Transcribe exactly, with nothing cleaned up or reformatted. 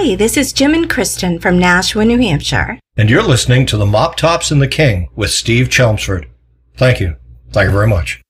Hi, this is Jim and Kristen from Nashua, New Hampshire. And you're listening to the Mop Tops and the King with Steve Chelmsford. Thank you. Thank you very much.